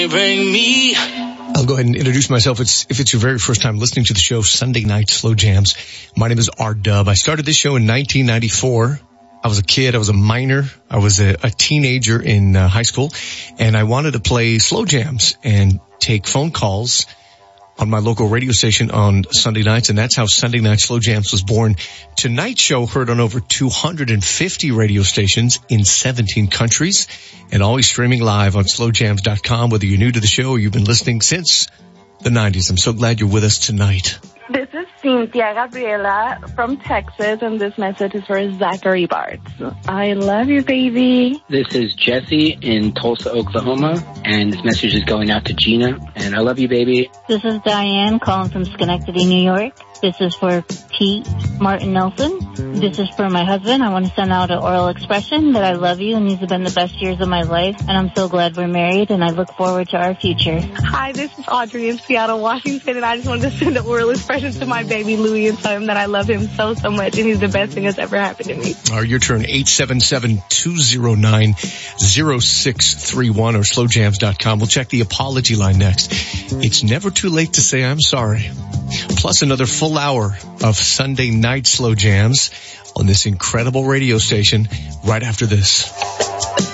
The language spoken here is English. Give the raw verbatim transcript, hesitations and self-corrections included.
Bring me. I'll go ahead and introduce myself. It's, if it's your very first time listening to the show, Sunday Night Slow Jams. My name is R-Dub. I started this show in nineteen ninety-four. I was a kid. I was a minor. I was a, a teenager in uh, high school, and I wanted to play slow jams and take phone calls on my local radio station on Sunday nights, and that's how Sunday Night Slow Jams was born. Tonight's show heard on over two hundred fifty radio stations in seventeen countries, and always streaming live on slow jams dot com, whether you're new to the show or you've been listening since the nineties. I'm so glad you're with us tonight. This is Cynthia Gabriela from Texas, and this message is for Zachary Bartz. I love you, baby. This is Jesse in Tulsa, Oklahoma, and this message is going out to Gina, and I love you, baby. This is Diane calling from Schenectady, New York. This is for Pete Martin Nelson. This is for my husband. I want to send out an oral expression that I love you, and these have been the best years of my life, and I'm so glad we're married, and I look forward to our future. Hi, this is Audrey in Seattle, Washington, and I just wanted to send an oral expression to my baby Louie and tell him that I love him so, so much, and he's the best thing that's ever happened to me. All right, your turn, eight seven seven, two zero nine, zero six three one or slow jams dot com. We'll check the apology line next. It's never too late to say I'm sorry. Plus another full hour of Sunday Night Slow Jams on this incredible radio station right after this.